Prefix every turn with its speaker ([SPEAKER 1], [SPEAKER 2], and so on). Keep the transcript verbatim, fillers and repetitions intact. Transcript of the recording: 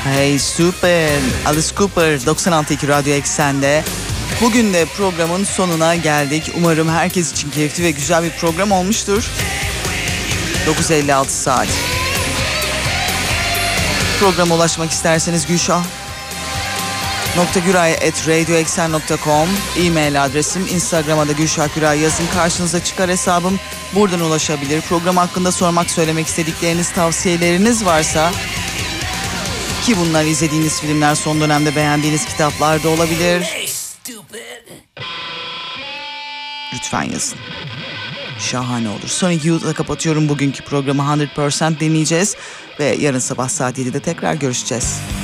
[SPEAKER 1] Hey super, Alice Cooper doksan altı iki Radyo Eksen'de. Bugün de programın sonuna geldik. Umarım herkes için keyifli ve güzel bir program olmuştur. dokuz elli altı saat. Programa ulaşmak isterseniz Gülşah nokta güray at radyoeksen nokta com e-mail adresim, Instagram'a da Gülşah Güray yazın, karşınıza çıkar hesabım. Buradan ulaşabilir. Program hakkında sormak, söylemek istedikleriniz, tavsiyeleriniz varsa, ki bunlar izlediğiniz filmler, son dönemde beğendiğiniz kitaplar da olabilir, lütfen yazın. Şahane olur. Sonic Youth'la kapatıyorum bugünkü programı. yüz percent dinleyeceğiz ve yarın sabah saat yedide tekrar görüşeceğiz.